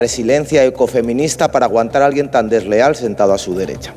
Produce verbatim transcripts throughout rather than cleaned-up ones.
Resiliencia ecofeminista para aguantar a alguien tan desleal sentado a su derecha.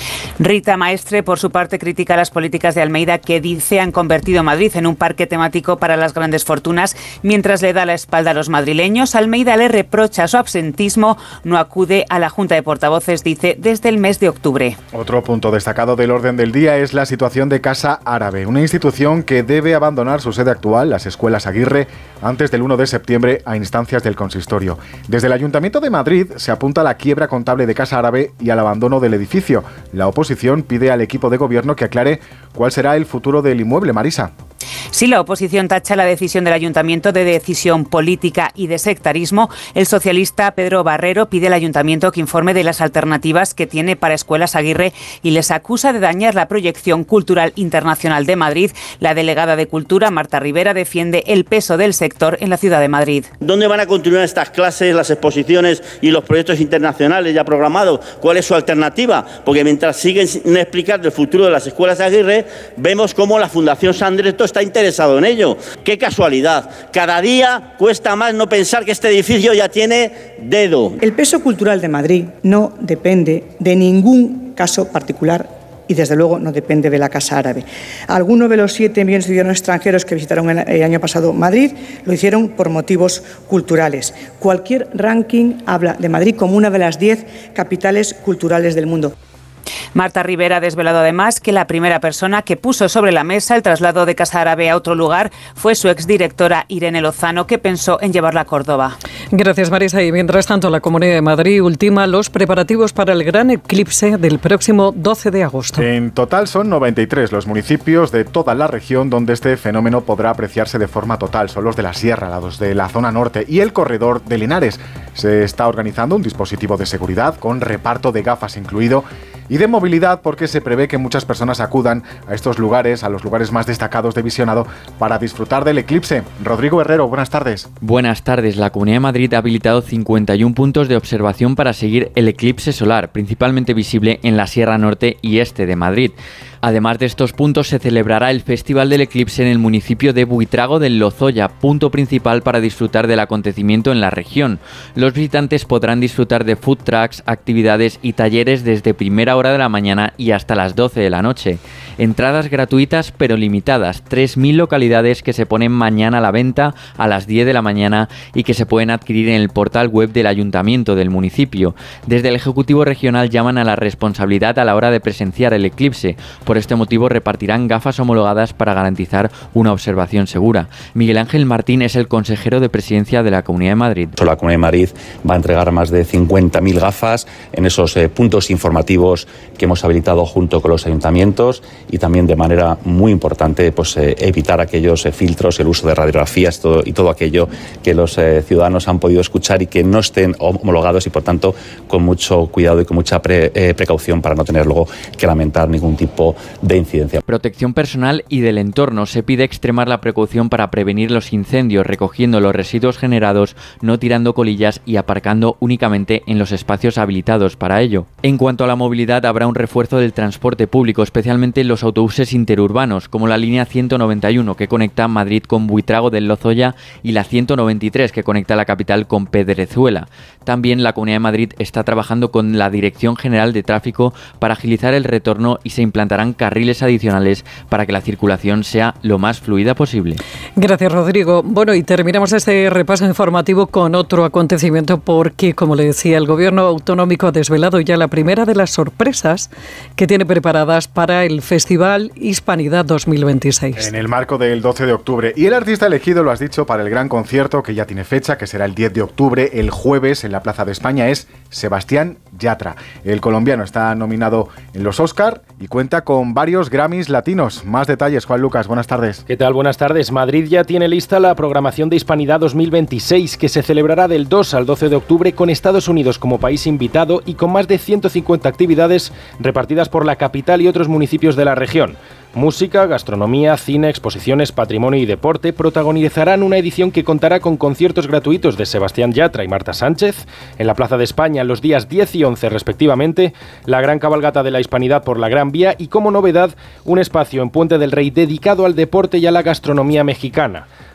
Rita Maestre, por su parte, critica las políticas de Almeida que dice han convertido Madrid en un parque temático para las grandes fortunas, mientras le da la espalda a los madrileños. Almeida le reprocha su absentismo, no acude a la Junta de Portavoces, dice, desde el mes de octubre. Otro punto destacado del orden del día es la situación de Casa Árabe, una institución que debe abandonar su sede actual, las Escuelas Aguirre, antes del uno de septiembre a instancias del consistorio. Desde el Ayuntamiento de Madrid se apunta a la quiebra contable de Casa Árabe y al abandono del edificio. La oposición pide al equipo de gobierno que aclare cuál será el futuro del inmueble. Marisa. Si la oposición tacha la decisión del Ayuntamiento de decisión política y de sectarismo, el socialista Pedro Barrero pide al Ayuntamiento que informe de las alternativas que tiene para Escuelas Aguirre y les acusa de dañar la proyección cultural internacional de Madrid. La delegada de Cultura, Marta Rivera, defiende el peso del sector en la ciudad de Madrid. ¿Dónde van a continuar estas clases, las exposiciones y los proyectos internacionales ya programados? ¿Cuál es su alternativa? Porque mientras siguen sin explicar el futuro de las Escuelas Aguirre, vemos cómo la Fundación Sandreto está interesado en ello. ¡Qué casualidad! Cada día cuesta más no pensar que este edificio ya tiene dedo. El peso cultural de Madrid no depende de ningún caso particular y desde luego no depende de la Casa Árabe. Algunos de los siete millones de ciudadanos extranjeros que visitaron el año pasado Madrid lo hicieron por motivos culturales. Cualquier ranking habla de Madrid como una de las diez capitales culturales del mundo. Marta Rivera ha desvelado además que la primera persona que puso sobre la mesa el traslado de Casa Árabe a otro lugar fue su exdirectora Irene Lozano, que pensó en llevarla a Córdoba. Gracias, Marisa. Y mientras tanto, la Comunidad de Madrid ultima los preparativos para el gran eclipse del próximo doce de agosto. En total son noventa y tres los municipios de toda la región donde este fenómeno podrá apreciarse de forma total. Son los de la Sierra, los de la zona norte y el corredor de Linares. Se está organizando un dispositivo de seguridad con reparto de gafas incluido y de movilidad, porque se prevé que muchas personas acudan a estos lugares, a los lugares más destacados de visionado, para disfrutar del eclipse. Rodrigo Herrero, buenas tardes. Buenas tardes. La Comunidad de Madrid ha habilitado cincuenta y un puntos de observación para seguir el eclipse solar, principalmente visible en la Sierra Norte y Este de Madrid. Además de estos puntos, se celebrará el Festival del Eclipse en el municipio de Buitrago del Lozoya, punto principal para disfrutar del acontecimiento en la región. Los visitantes podrán disfrutar de food trucks, actividades y talleres desde primera hora de la mañana y hasta las doce de la noche. Entradas gratuitas pero limitadas, tres mil localidades que se ponen mañana a la venta a las diez de la mañana y que se pueden adquirir en el portal web del Ayuntamiento del municipio. Desde el Ejecutivo Regional llaman a la responsabilidad a la hora de presenciar el eclipse. Por este motivo repartirán gafas homologadas para garantizar una observación segura. Miguel Ángel Martín es el consejero de Presidencia de la Comunidad de Madrid. La Comunidad de Madrid va a entregar más de cincuenta mil gafas en esos eh, puntos informativos que hemos habilitado junto con los ayuntamientos y también de manera muy importante pues eh, evitar aquellos eh, filtros, el uso de radiografías todo, y todo aquello que los eh, ciudadanos han podido escuchar y que no estén homologados y por tanto con mucho cuidado y con mucha pre, eh, precaución para no tener luego que lamentar ningún tipo de incidencia. Protección personal y del entorno. Se pide extremar la precaución para prevenir los incendios, recogiendo los residuos generados, no tirando colillas y aparcando únicamente en los espacios habilitados para ello. En cuanto a la movilidad, habrá un refuerzo del transporte público, especialmente los autobuses interurbanos, como la línea ciento noventa y uno que conecta Madrid con Buitrago del Lozoya y la ciento noventa y tres que conecta la capital con Pedrezuela. También la Comunidad de Madrid está trabajando con la Dirección General de Tráfico para agilizar el retorno y se implantarán carriles adicionales para que la circulación sea lo más fluida posible. Gracias, Rodrigo. Bueno, y terminamos este repaso informativo con otro acontecimiento porque, como le decía, el Gobierno autonómico ha desvelado ya la primera de las sorpresas que tiene preparadas para el Festival Hispanidad dos mil veintiséis. En el marco del doce de octubre. Y el artista elegido, lo has dicho, para el gran concierto que ya tiene fecha, que será el diez de octubre, el jueves, en la Plaza de España, es Sebastián Yatra. El colombiano está nominado en los Oscar y cuenta con varios Grammys latinos. Más detalles, Juan Lucas, buenas tardes. ¿Qué tal? Buenas tardes. Madrid ya tiene lista la programación de Hispanidad dos mil veintiséis, que se celebrará del dos al doce de octubre con Estados Unidos como país invitado y con más de ciento cincuenta actividades repartidas por la capital y otros municipios de la región. Música, gastronomía, cine, exposiciones, patrimonio y deporte protagonizarán una edición que contará con conciertos gratuitos de Sebastián Yatra y Marta Sánchez en la Plaza de España los días diez y once respectivamente, la gran cabalgata de la Hispanidad por la Gran Vía y, como novedad, un espacio en Puente del Rey dedicado al deporte y a la gastronomía mexicana.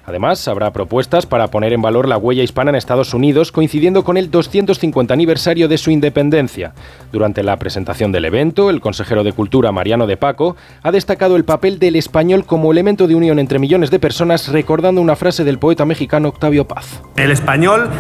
Además, habrá propuestas para poner en valor la huella hispana en Estados Unidos, coincidiendo con el doscientos cincuenta aniversario de su independencia. Durante la presentación del evento, el consejero de Cultura, Mariano de Paco, ha destacado el papel del español como elemento de unión entre millones de personas, recordando una frase del poeta mexicano Octavio Paz. El español